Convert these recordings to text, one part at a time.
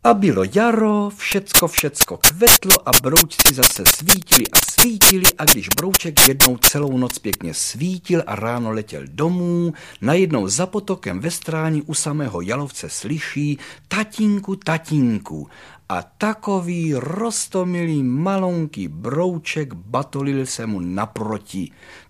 A bylo jaro, všecko kvetlo a broučci zase svítili a když brouček jednou celou noc pěkně svítil a ráno letěl domů, najednou za potokem ve stráni u samého jalovce slyší tatínku. A takový roztomilý malonký brouček batolil se mu naproti.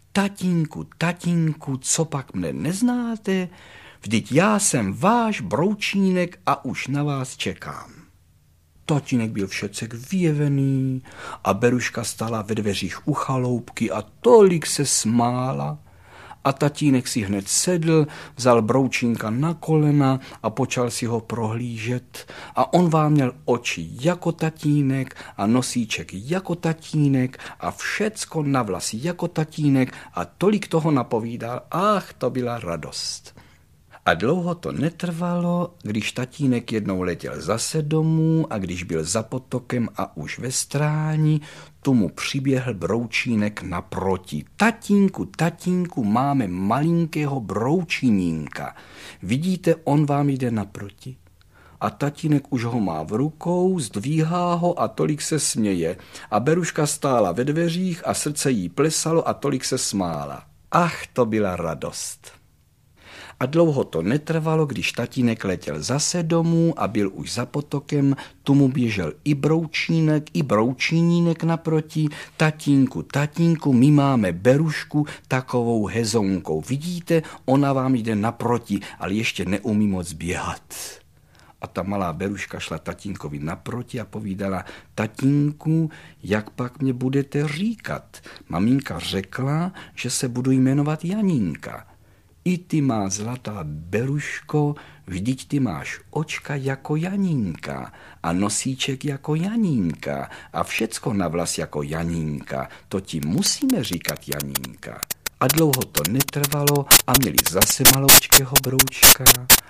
Tatínku, co pak mne neznáte? Vždyť já jsem váš broučínek a už na vás čekám. Tatínek byl všecek vyjevený a Beruška stála ve dveřích u chaloupky a tolik se smála. A tatínek si hned sedl, vzal broučínka na kolena a počal si ho prohlížet. A on vám měl oči jako tatínek a nosíček jako tatínek a všecko na vlas jako tatínek a tolik toho napovídal. Ach, to byla radost. A dlouho to netrvalo, když tatínek jednou letěl zase domů a když byl za potokem a už ve stráni, tu mu přiběhl broučínek naproti. Tatínku, máme malinkého broučínínka. Vidíte, on vám jde naproti. A tatínek už ho má v rukou, zdvíhá ho a tolik se směje. A Beruška stála ve dveřích a srdce jí plesalo a tolik se smála. Ach, to byla radost. A dlouho to netrvalo, když tatínek letěl zase domů a byl už za potokem, tu mu běžel i broučínek, i broučínínek naproti. Tatínku, my máme Berušku takovou hezonkou. Vidíte, ona vám jde naproti, ale ještě neumí moc běhat. A ta malá Beruška šla tatínkovi naproti a povídala: tatínku, jak pak mě budete říkat? Maminka řekla, že se budu jmenovat Janínka. I ty má zlatá Beruško, vždyť ty máš očka jako Janínka a nosíček jako Janínka a všecko na vlas jako Janínka, to ti musíme říkat Janínka. A dlouho to netrvalo a měli zase maloučkého broučka